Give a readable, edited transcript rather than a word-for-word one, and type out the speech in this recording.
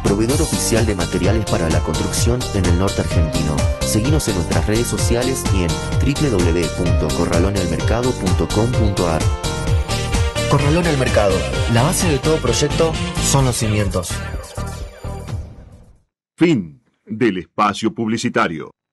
proveedor oficial de materiales para la construcción en el norte argentino. Seguinos en nuestras redes sociales y en www.corralonelmercado.com.ar. Corralón al Mercado. La base de todo proyecto son los cimientos. Fin del espacio publicitario.